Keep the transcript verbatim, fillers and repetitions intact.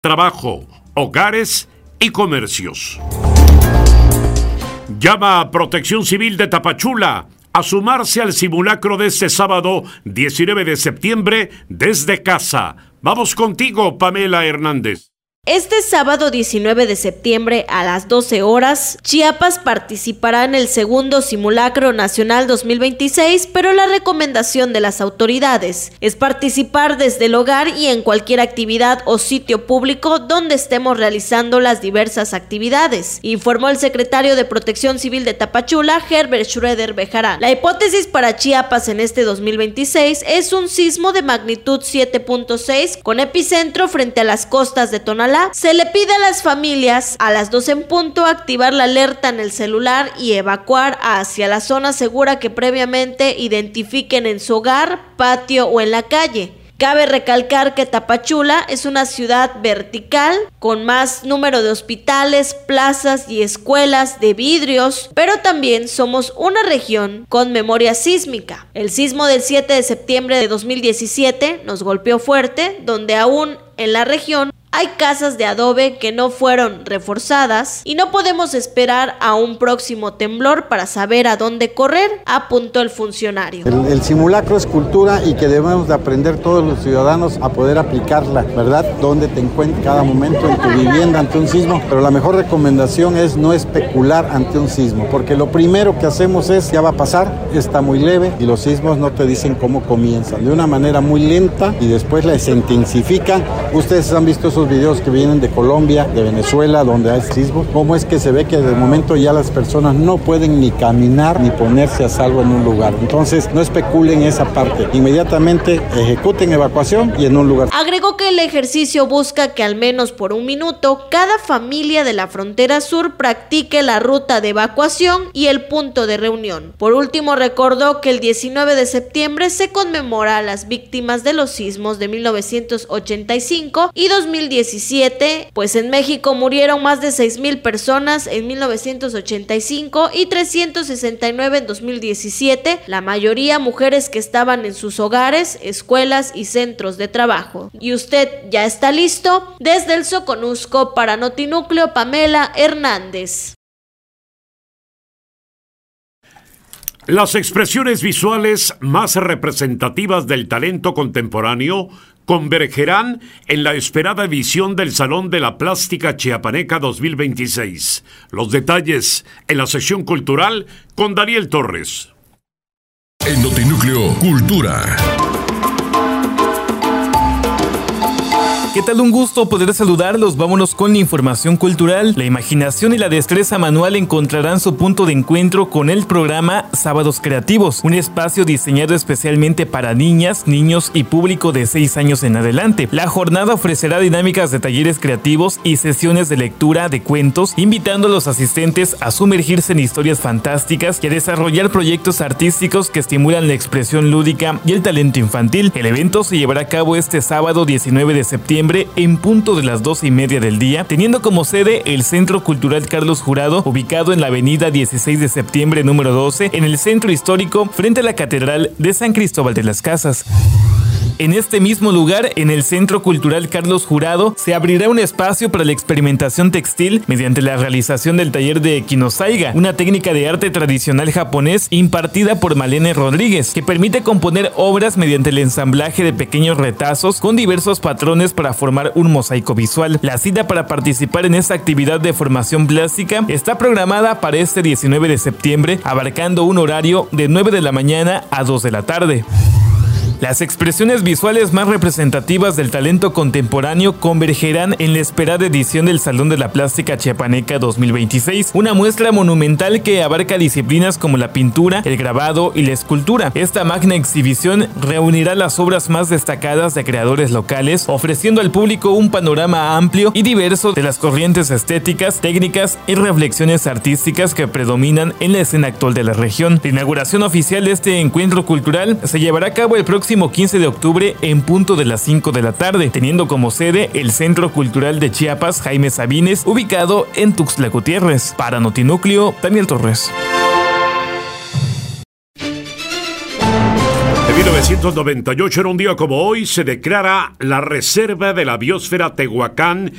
trabajo, hogares y comercios. Llama a Protección Civil de Tapachula a sumarse al simulacro de este sábado diecinueve de septiembre desde casa. Vamos contigo, Pamela Hernández. Este sábado diecinueve de septiembre a las doce horas, Chiapas participará en el segundo Simulacro Nacional dos mil veintiséis, pero la recomendación de las autoridades es participar desde el hogar y en cualquier actividad o sitio público donde estemos realizando las diversas actividades, informó el secretario de Protección Civil de Tapachula, Herbert Schroeder Bejarán. La hipótesis para Chiapas en este dos mil veintiséis es un sismo de magnitud siete punto seis con epicentro frente a las costas de Tonalá. Se le pide a las familias a las doce en punto activar la alerta en el celular y evacuar hacia la zona segura que previamente identifiquen en su hogar, patio o en la calle. Cabe recalcar que Tapachula es una ciudad vertical con más número de hospitales, plazas y escuelas de vidrios, pero también somos una región con memoria sísmica. El sismo del siete de septiembre de dos mil diecisiete nos golpeó fuerte, donde aún en la región hay casas de adobe que no fueron reforzadas y no podemos esperar a un próximo temblor para saber a dónde correr, apuntó el funcionario. El, el simulacro es cultura y que debemos de aprender todos los ciudadanos a poder aplicarla, ¿verdad? Donde te encuentres cada momento en tu vivienda ante un sismo, pero la mejor recomendación es no especular ante un sismo, porque lo primero que hacemos es, ya va a pasar, está muy leve y los sismos no te dicen cómo comienzan, de una manera muy lenta y después la se intensifican. Ustedes han visto esos videos que vienen de Colombia, de Venezuela, donde hay sismos, cómo es que se ve que de momento ya las personas no pueden ni caminar ni ponerse a salvo en un lugar. Entonces, no especulen esa parte. Inmediatamente ejecuten evacuación y en un lugar. Agregó que el ejercicio busca que al menos por un minuto cada familia de la frontera sur practique la ruta de evacuación y el punto de reunión. Por último, recordó que el diecinueve de septiembre se conmemora a las víctimas de los sismos de mil novecientos ochenta y cinco y dos mil diecisiete, pues en México murieron más de seis mil personas en mil novecientos ochenta y cinco y trescientos sesenta y nueve en dos mil diecisiete, la mayoría mujeres que estaban en sus hogares, escuelas y centros de trabajo. ¿Y usted ya está listo? Desde el Soconusco para Notinúcleo, Pamela Hernández. Las expresiones visuales más representativas del talento contemporáneo convergerán en la esperada edición del Salón de la Plástica Chiapaneca dos mil veintiséis. Los detalles en la sección cultural con Daniel Torres. En Notinúcleo Cultura. ¿Qué tal? Un gusto poder saludarlos. Vámonos con la información cultural. La imaginación y la destreza manual encontrarán su punto de encuentro con el programa Sábados Creativos, un espacio diseñado especialmente para niñas, niños y público de seis años en adelante. La jornada ofrecerá dinámicas de talleres creativos y sesiones de lectura de cuentos, invitando a los asistentes a sumergirse en historias fantásticas y a desarrollar proyectos artísticos que estimulan la expresión lúdica y el talento infantil. El evento se llevará a cabo este sábado diecinueve de septiembre en punto de las doce y media del día, teniendo como sede el Centro Cultural Carlos Jurado, ubicado en la avenida dieciséis de septiembre número doce, en el centro histórico, frente a la Catedral de San Cristóbal de las Casas. En este mismo lugar, en el Centro Cultural Carlos Jurado, se abrirá un espacio para la experimentación textil mediante la realización del taller de Kinosaiga, una técnica de arte tradicional japonés impartida por Malene Rodríguez, que permite componer obras mediante el ensamblaje de pequeños retazos con diversos patrones para formar un mosaico visual. La cita para participar en esta actividad de formación plástica está programada para este diecinueve de septiembre, abarcando un horario de nueve de la mañana a dos de la tarde. Las expresiones visuales más representativas del talento contemporáneo convergerán en la esperada edición del Salón de la Plástica Chiapaneca dos mil veintiséis, una muestra monumental que abarca disciplinas como la pintura, el grabado y la escultura. Esta magna exhibición reunirá las obras más destacadas de creadores locales, ofreciendo al público un panorama amplio y diverso de las corrientes estéticas, técnicas y reflexiones artísticas que predominan en la escena actual de la región. La inauguración oficial de este encuentro cultural se llevará a cabo el próximo quince de octubre en punto de las cinco de la tarde, teniendo como sede el Centro Cultural de Chiapas Jaime Sabines, ubicado en Tuxtla Gutiérrez. Para Notinúcleo, Daniel Torres. Debido a novecientos noventa y ocho, era un día como hoy, se declara la Reserva de la Biosfera Tehuacán